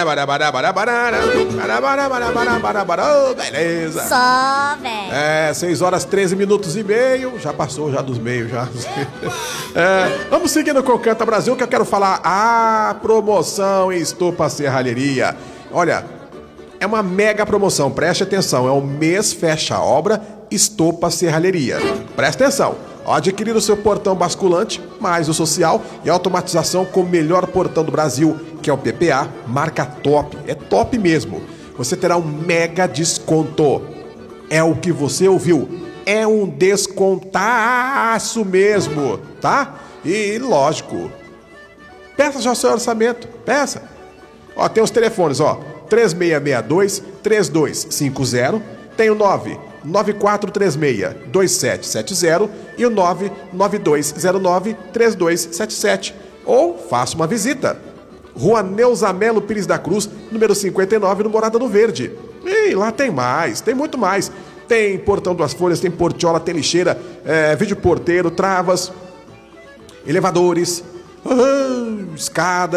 Beleza. Só, velho. 6 horas 13 minutos e meio. Já passou já dos meios, já. Vamos seguindo com o Canta Brasil, que eu quero falar a promoção em Estopa Serralheria. Olha, é uma mega promoção, preste atenção. É o mês fecha obra Estopa Serralheria. Presta atenção. Ao adquirir o seu portão basculante, mais o social e automatização com o melhor portão do Brasil, que é o PPA, marca top. É top mesmo. Você terá um mega desconto. É o que você ouviu. É um descontaço mesmo, tá? E lógico, peça já o seu orçamento. Peça. Ó, tem os telefones, ó. 3662-3250. Tem o 99436-2770 e o 99209-3277. Ou faça uma visita. Rua Neuza Melo Pires da Cruz, número 59, no Morada do Verde. E lá tem mais, tem muito mais. Tem portão duas folhas, tem portiola, tem lixeira, vídeo porteiro, travas, elevadores, escada.